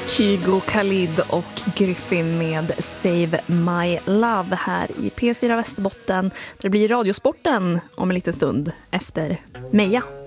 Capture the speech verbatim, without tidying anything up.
Kygo Khalid och Griffin med Save My Love här i P fyra Västerbotten. Det blir Radiosporten om en liten stund efter Meja.